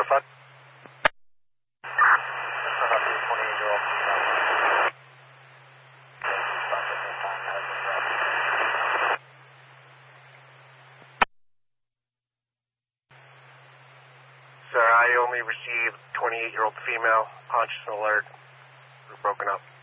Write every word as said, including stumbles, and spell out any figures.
identified? Sir, I only received twenty-eight-year-old female, conscious and alert. We're broken up.